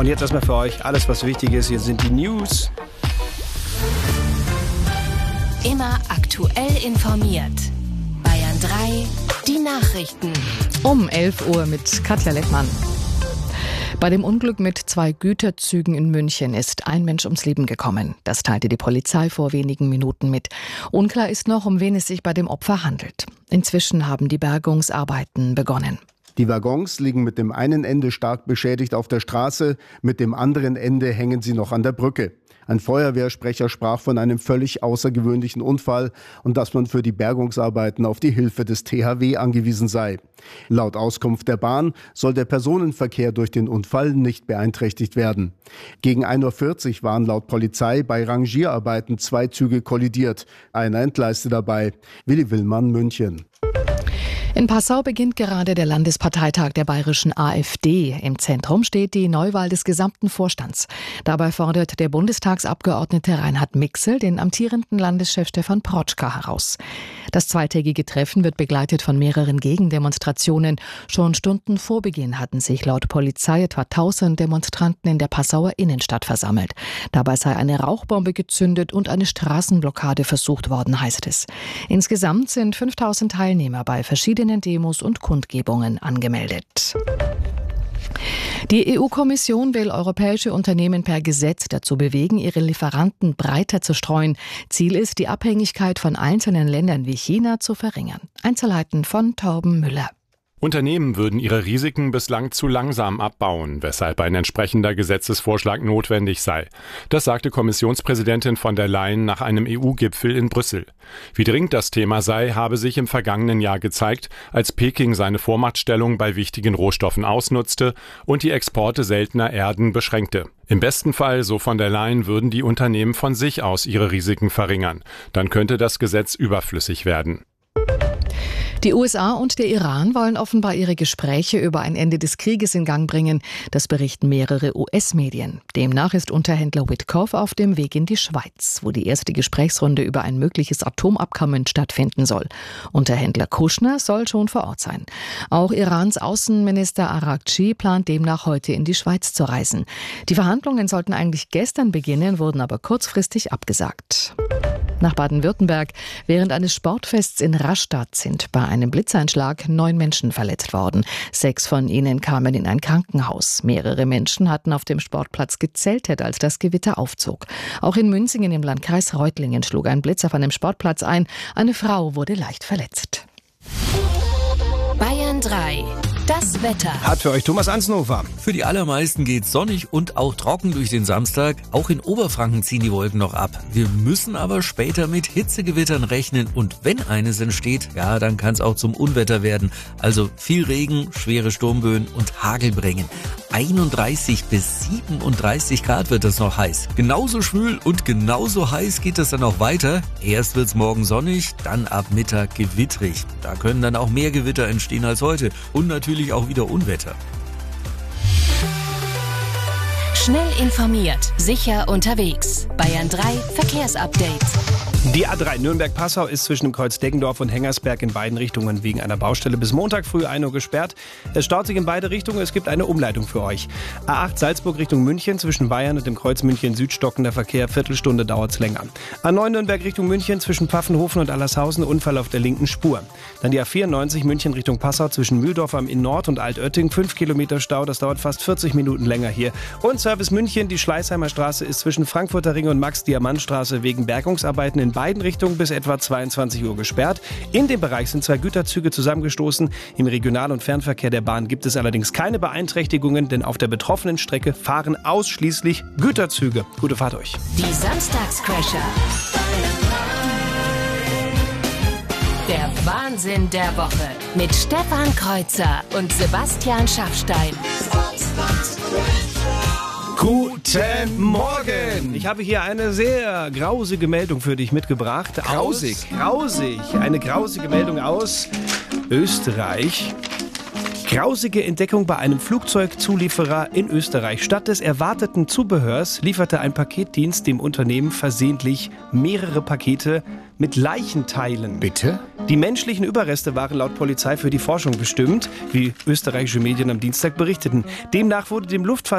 Und jetzt erstmal für euch alles, was wichtig ist. Hier sind die News. Immer aktuell informiert. Bayern 3, die Nachrichten. Um 11 Uhr mit Katja Lettmann. Bei dem Unglück mit 2 Güterzügen in München ist ein Mensch ums Leben gekommen. Das teilte die Polizei vor wenigen Minuten mit. Unklar ist noch, um wen es sich bei dem Opfer handelt. Inzwischen haben die Bergungsarbeiten begonnen. Die Waggons liegen mit dem einen Ende stark beschädigt auf der Straße, mit dem anderen Ende hängen sie noch an der Brücke. Ein Feuerwehrsprecher sprach von einem völlig außergewöhnlichen Unfall und dass man für die Bergungsarbeiten auf die Hilfe des THW angewiesen sei. Laut Auskunft der Bahn soll der Personenverkehr durch den Unfall nicht beeinträchtigt werden. Gegen 1:40 Uhr waren laut Polizei bei Rangierarbeiten 2 Züge kollidiert. Einer entgleiste dabei. Willi Willmann, München. In Passau beginnt gerade der Landesparteitag der bayerischen AfD. Im Zentrum steht die Neuwahl des gesamten Vorstands. Dabei fordert der Bundestagsabgeordnete Reinhard Mixel den amtierenden Landeschef Stefan Protschka heraus. Das zweitägige Treffen wird begleitet von mehreren Gegendemonstrationen. Schon Stunden vor Beginn hatten sich laut Polizei etwa 1000 Demonstranten in der Passauer Innenstadt versammelt. Dabei sei eine Rauchbombe gezündet und eine Straßenblockade versucht worden, heißt es. Insgesamt sind 5000 Teilnehmer bei verschiedenen Demos und Kundgebungen angemeldet. Die EU-Kommission will europäische Unternehmen per Gesetz dazu bewegen, ihre Lieferanten breiter zu streuen. Ziel ist, die Abhängigkeit von einzelnen Ländern wie China zu verringern. Einzelheiten von Torben Müller. Unternehmen würden ihre Risiken bislang zu langsam abbauen, weshalb ein entsprechender Gesetzesvorschlag notwendig sei. Das sagte Kommissionspräsidentin von der Leyen nach einem EU-Gipfel in Brüssel. Wie dringend das Thema sei, habe sich im vergangenen Jahr gezeigt, als Peking seine Vormachtstellung bei wichtigen Rohstoffen ausnutzte und die Exporte seltener Erden beschränkte. Im besten Fall, so von der Leyen, würden die Unternehmen von sich aus ihre Risiken verringern. Dann könnte das Gesetz überflüssig werden. Die USA und der Iran wollen offenbar ihre Gespräche über ein Ende des Krieges in Gang bringen. Das berichten mehrere US-Medien. Demnach ist Unterhändler Witkoff auf dem Weg in die Schweiz, wo die erste Gesprächsrunde über ein mögliches Atomabkommen stattfinden soll. Unterhändler Kushner soll schon vor Ort sein. Auch Irans Außenminister Araghchi plant demnach heute in die Schweiz zu reisen. Die Verhandlungen sollten eigentlich gestern beginnen, wurden aber kurzfristig abgesagt. Nach Baden-Württemberg. Während eines Sportfests in Rastatt sind bei einem Blitzeinschlag 9 Menschen verletzt worden. 6 von ihnen kamen in ein Krankenhaus. Mehrere Menschen hatten auf dem Sportplatz gezeltet, als das Gewitter aufzog. Auch in Münzingen im Landkreis Reutlingen schlug ein Blitz auf einem Sportplatz ein. Eine Frau wurde leicht verletzt. Bayern 3. Das Wetter. Hat für euch Thomas Ansnover. Für die allermeisten geht's sonnig und auch trocken durch den Samstag. Auch in Oberfranken ziehen die Wolken noch ab. Wir müssen aber später mit Hitzegewittern rechnen und wenn eines entsteht, ja, dann kann es auch zum Unwetter werden. Also viel Regen, schwere Sturmböen und Hagel bringen. 31 bis 37 Grad wird das noch heiß. Genauso schwül und genauso heiß geht es dann auch weiter. Erst wird's morgen sonnig, dann ab Mittag gewittrig. Da können dann auch mehr Gewitter entstehen als heute und natürlich auch wieder Unwetter. Schnell informiert, sicher unterwegs. Bayern 3 Verkehrsupdate. Die A3 Nürnberg-Passau ist zwischen dem Kreuz Deggendorf und Hengersberg in beiden Richtungen wegen einer Baustelle bis Montag früh 1 Uhr gesperrt. Es staut sich in beide Richtungen, es gibt eine Umleitung für euch. A8 Salzburg Richtung München, zwischen Bayern und dem Kreuz München-Süd stockender Verkehr, Viertelstunde dauert's länger. A9 Nürnberg Richtung München, zwischen Pfaffenhofen und Allershausen, Unfall auf der linken Spur. Dann die A94 München Richtung Passau, zwischen Mühldorf am Inn Nord und Altötting, 5 Kilometer Stau, das dauert fast 40 Minuten länger hier. Und Service München, die Schleißheimer Straße ist zwischen Frankfurter Ring und Max-Diamant-Straße wegen Bergungsarbeiten in beiden Richtungen bis etwa 22 Uhr gesperrt. In dem Bereich sind 2 Güterzüge zusammengestoßen. Im Regional- und Fernverkehr der Bahn gibt es allerdings keine Beeinträchtigungen, denn auf der betroffenen Strecke fahren ausschließlich Güterzüge. Gute Fahrt euch. Die Samstagscrasher. Der Wahnsinn der Woche mit Stefan Kreuzer und Sebastian Schaffstein. Guten Morgen! Ich habe hier eine sehr grausige Meldung für dich mitgebracht. Grausig? Grausig. Eine grausige Meldung aus Österreich. Grausige Entdeckung bei einem Flugzeugzulieferer in Österreich. Statt des erwarteten Zubehörs lieferte ein Paketdienst dem Unternehmen versehentlich mehrere Pakete mit Leichenteilen. Bitte? Die menschlichen Überreste waren laut Polizei für die Forschung bestimmt, wie österreichische Medien am Dienstag berichteten. Demnach wurde dem